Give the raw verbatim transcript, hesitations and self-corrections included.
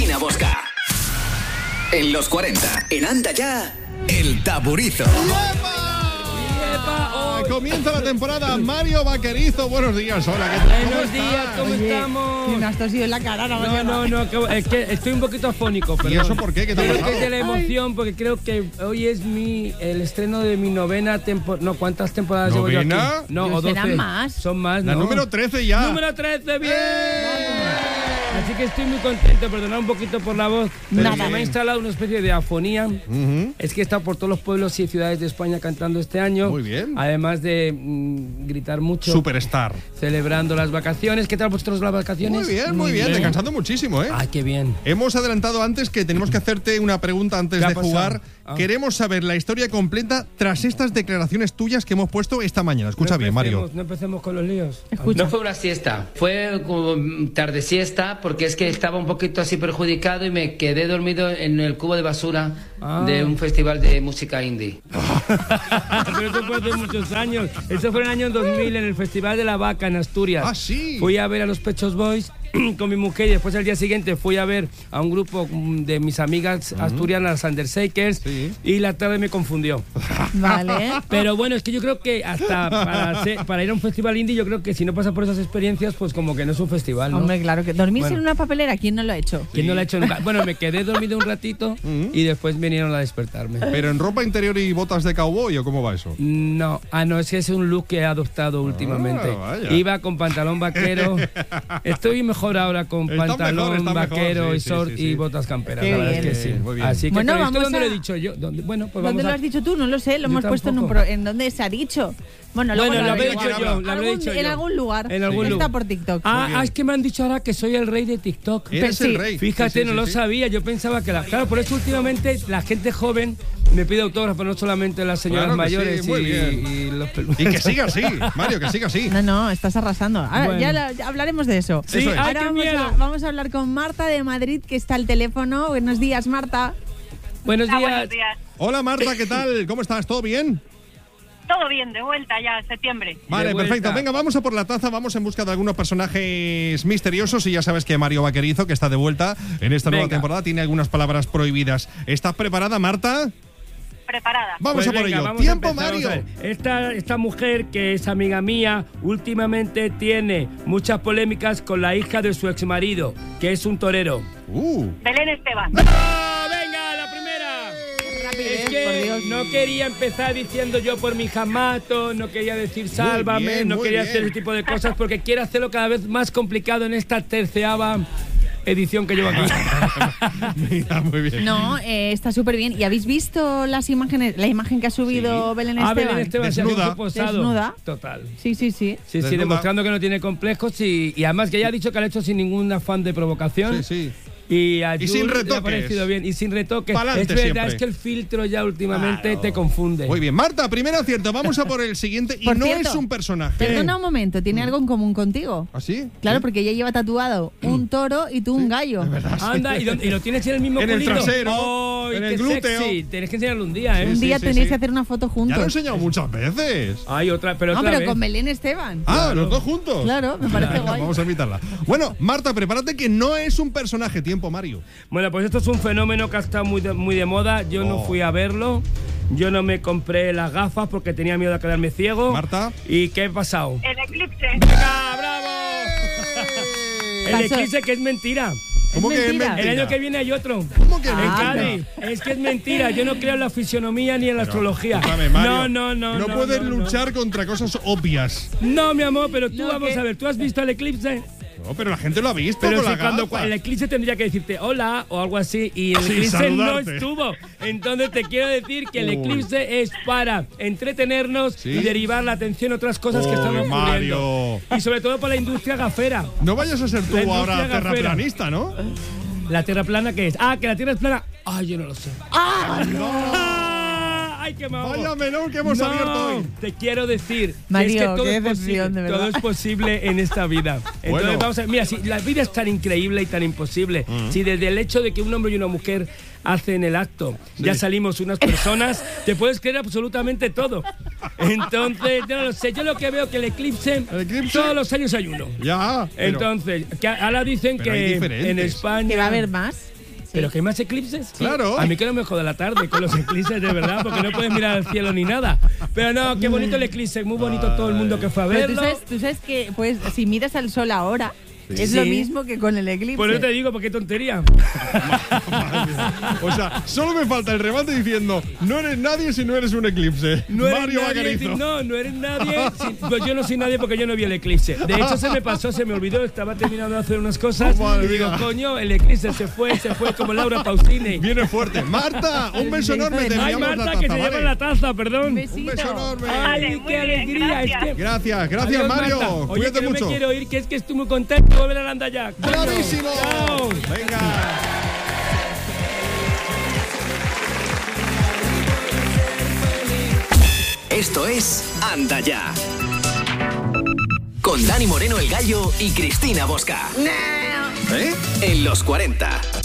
Martina Bosca. En los cuarenta, en Anda Ya, El Taburizo. ¡Yepa! Comienza la temporada. Mario Vaquerizo, buenos días. Hola, ¿qué tal? Buenos días, ¿cómo Oye, estamos? ¿quién has tosido en la cara? No, No, no, no, que- es que estoy un poquito afónico. ¿Y perdón. eso por qué? ¿Qué te ha Pero es pasado? que es de la emoción, porque creo que hoy es mi el estreno de mi novena temporada. No, ¿cuántas temporadas llevo yo ¿Novena? aquí? No, Pero o doce. serán más. Son más, La ¿no? número trece ya. Número trece, bien. Así que estoy muy contento, perdonad un poquito por la voz. Pero Nada. se me ha instalado una especie de afonía. Ujú. Es que he estado por todos los pueblos y ciudades de España cantando este año. Muy bien. Además de mm, gritar mucho. Superstar. Celebrando las vacaciones. ¿Qué tal vosotros las vacaciones? Muy bien, muy bien. Descansando muchísimo, ¿eh? Ay, qué bien. Hemos adelantado antes que tenemos que hacerte una pregunta antes ¿Qué ha de pasado? jugar. Ah. Queremos saber la historia completa tras estas declaraciones tuyas que hemos puesto esta mañana. Escucha No bien, Mario. empecemos- No empecemos con los líos. Escucha. No fue una siesta, fue como tarde siesta porque es que estaba un poquito así perjudicado y me quedé dormido en el cubo de basura Ah. de un festival de música indie. Pero eso fue hace muchos años. Eso fue en el año dos mil en el Festival de la Vaca en Asturias. Ah, sí. Fui a ver a los Pechos Boys con mi mujer y después al día siguiente fui a ver a un grupo mm, de mis amigas asturianas, las Undershakers, Sí. y la tarde me confundió. Vale. Pero bueno, es que yo creo que hasta para, ser- para ir a un festival indie, yo creo que si no pasa por esas experiencias, pues como que no es un festival, ¿no? Hombre, claro que dormirse Bueno. en una papelera, ¿quién no lo ha hecho? ¿Quién no lo ha hecho nunca? Bueno, me quedé dormido un ratito y después vinieron a despertarme. ¿Pero en ropa interior y botas de cowboy o cómo va eso? No, ah, no, es que es un look que he adoptado últimamente. vaya. Iba con pantalón vaquero. Estoy mejor ahora con Está pantalón mejor, está mejor, vaquero sí, y sí, short sí, sí. y botas camperas. Qué La verdad es bien. que sí. Muy bien. Así que, Bueno, pero ¿esto vamos dónde a- lo he dicho yo? ¿Dónde? Bueno, pues vamos ¿Dónde lo a... has dicho tú? No lo sé, lo Yo hemos puesto en un tampoco. pro- ¿En dónde se ha dicho? Bueno, luego Bueno, lo habré averiguamos. dicho yo, lo habré Algún- dicho En yo. algún lugar. En algún Está lugar. por TikTok. Ah, bien. ah, es que me han dicho ahora que soy el rey de TikTok. Eres sí. el rey. Fíjate, Sí, sí, no sí, lo sí. sabía. Yo pensaba que la. Claro, por eso últimamente la gente joven me pide autógrafos, no solamente las señoras Claro que sí, mayores muy y, bien. y los peludos. Y que siga así, Mario, que siga así. No, no, estás arrasando. Ahora, Bueno. ya, la- ya hablaremos de eso. Sí, Eso es. ay, Ahora qué vamos miedo. a, vamos a hablar con Marta de Madrid, que está al teléfono. Buenos días, Marta. Buenos Ah, días. buenos días. Hola Marta, ¿qué tal? ¿Cómo estás? ¿Todo bien? Todo bien, de vuelta ya, septiembre. Vale, vuelta. perfecto. Venga, vamos a por la taza, vamos en busca de algunos personajes misteriosos y ya sabes que Mario Vaquerizo, que está de vuelta en esta nueva Venga. temporada, tiene algunas palabras prohibidas. ¿Estás preparada, Marta? Preparada. Vamos Pues a por venga, ello. vamos a ¡Tiempo, empezar, Mario! vamos a ver. Esta, esta mujer, que es amiga mía, últimamente tiene muchas polémicas con la hija de su exmarido, que es un torero. Uh, Belén Esteban. ¡Ah, venga, la primera! Rapidez, Es por que Dios. no quería empezar diciendo yo por mi jamato, no quería decir sálvame, bien, no muy quería bien. hacer ese tipo de cosas porque quiero hacerlo cada vez más complicado en esta terceava edición que llevo aquí. mira, muy bien. No, eh, está súper bien. ¿Y habéis visto las imágenes, la imagen que ha subido Belén Ah, Esteban? Belén Esteban se Desnuda. hace un posado. Desnuda. Total. Sí, sí, sí. Sí, sí, Desnuda. demostrando que no tiene complejos y, y además que ella ha dicho que lo ha hecho sin ningún afán de provocación. Sí, sí. Y, a Y Jules sin le ha retoques. parecido bien. Y sin retoques. Pa'lante Es verdad, siempre. es que el filtro ya últimamente Claro. te confunde. Muy bien, Marta, primer acierto. Vamos a por el siguiente. Y Por no cierto, es un personaje. Perdona un momento, ¿tiene algo en común contigo? ¿Ah, sí? Claro, ¿Sí? porque ella lleva tatuado un toro y tú un gallo. Anda, ¿y, dónde- y lo tienes en el mismo En el culito? trasero, ¡Ay, en qué el glúteo. sexy! Tienes que enseñarlo un día, ¿eh? Un Sí, día sí, tenéis sí. que hacer una foto Ya lo he juntos. enseñado muchas veces. Hay otra, pero No, otra pero vez. con Belén Esteban. Ah, Claro. los dos juntos. Claro, me parece Venga, guay. Vamos a invitarla. Bueno, Marta, prepárate que no es un personaje. Tiempo, Mario. Bueno, pues esto es un fenómeno que ha estado muy de, muy de moda. Yo no Oh. fui a verlo. Yo no me compré las gafas porque tenía miedo a quedarme ciego. Marta. ¿Y qué ha pasado? El eclipse. ¡Venga, bravo! El Pasó. eclipse, que es mentira. ¿Cómo Es que es mentira. mentira? El año que viene hay otro. ¿Cómo que En Ah, Cádiz. Es que es mentira. Yo no creo en la fisionomía ni en la astrología. Escúchame, Mario, no, no, no. No, no puedes no, no. luchar contra cosas obvias. No, mi amor, pero tú No, vamos que- a ver. ¿Tú has visto el eclipse? No, pero la gente lo ha visto Pero con si la cuando gafa. el eclipse tendría que decirte hola o algo así y el Sí, eclipse no saludarte. estuvo. Entonces te quiero decir que el Uy. eclipse es para entretenernos Sí. y derivar la atención a otras cosas que Uy, están ocurriendo. Mario. Y sobre todo para la industria gafera. No vayas a ser tú La industria ahora gafera. terraplanista, ¿no? ¿La tierra plana qué es? Ah, que la tierra es plana. Ah, yo no lo sé. ¡Ah, no! ¡Ah! ¡Ay, qué majo! Vaya melón que hemos No, abierto hoy. te quiero decir Mario, que es que todo, qué es decepción, posible, de verdad. todo es posible en esta vida. Entonces Bueno. vamos a mira, si la vida es tan increíble y tan imposible, Mm. si desde el hecho de que un hombre y una mujer hacen el acto, ya salimos unas personas, te puedes creer absolutamente todo. Entonces, yo no lo sé, yo lo que veo que el eclipse, ¿El eclipse? todos los años hay uno. Ya. pero- Entonces, que ahora dicen pero hay que diferentes. en España Que va a haber más. ¿Pero que hay más eclipses? Claro. A mí que no me joda la tarde con los eclipses, de verdad, porque no puedes mirar al cielo ni nada. Pero no, qué bonito el eclipse, muy bonito todo el mundo que fue a Pero tú verlo. sabes, tú sabes que pues si miras al sol ahora, es Sí. lo mismo que con el eclipse. Por eso te digo, porque qué tontería. O sea, solo me falta el remate diciendo: no eres nadie si no eres un eclipse. No eres Mario nadie, Vaquerizo. no, no eres nadie. si- pues yo no soy nadie porque yo no vi el eclipse. De hecho, se me pasó, se me olvidó, estaba terminando de hacer unas cosas. Oh, madre y digo, mía. coño, el eclipse se fue, se fue como Laura Pausini. Viene fuerte. Marta, un beso enorme. Te Ay, enviamos Marta, la que taza, se ¿vale? lleva la taza, perdón. Un besito. Un beso enorme. Ay, Vale, muy qué bien, alegría. gracias. Es que Gracias, gracias Adiós, Mario. Marta. Oye, Cuídate que no mucho. me quiero ir, que es que estoy muy contento de volver a Anda ya. Coño. ¡Bravísimo! Chao. Venga. Esto es Anda Ya. Con Dani Moreno el Gallo y Cristina Bosca. ¿Eh? En los cuarenta.